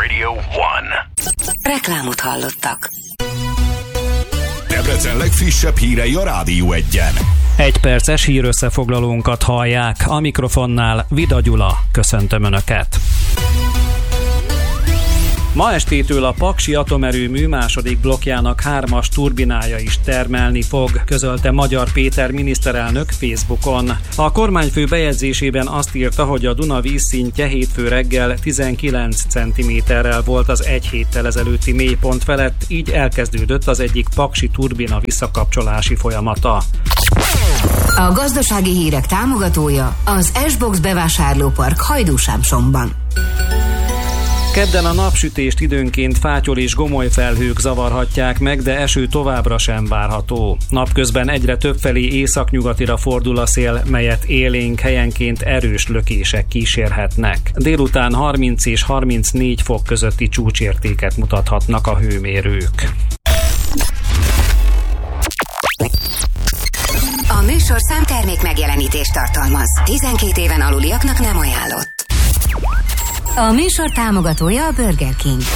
Radio 1. Reklámot hallottak. Debrecen legfrissebb hírei a Rádió 1-en. Egy perces hírösszefoglalónkat hallják. A mikrofonnál Vida Gyula. Köszöntöm Önöket. Ma estétől a Paksi atomerőmű második blokkjának 3-as turbinája is termelni fog, közölte Magyar Péter miniszterelnök Facebookon. A kormányfő bejegyzésében azt írta, hogy a Duna vízszintje hétfő reggel 19 cm-rel volt az egy héttel ezelőtti mélypont felett, így elkezdődött az egyik paksi turbina visszakapcsolási folyamata. A gazdasági hírek támogatója az S-Box bevásárlópark Hajdúsámsomban. Kedden a napsütést időnként fátyol és gomoly felhők zavarhatják meg, de eső továbbra sem várható. Napközben egyre többfelé északnyugatira fordul a szél, melyet élénk, helyenként erős lökések kísérhetnek. Délután 30 és 34 fok közötti csúcsértéket mutathatnak a hőmérők. A műsorszám termék megjelenítést tartalmaz. 12 éven aluliaknak nem ajánlott. A műsor támogatója a Burger King.